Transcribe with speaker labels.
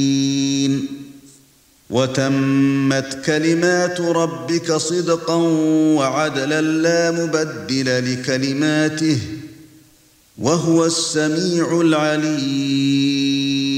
Speaker 1: وتمت كلمات ربك صدقا وعدلا لا مبدل لكلماته وهو السميع العليم.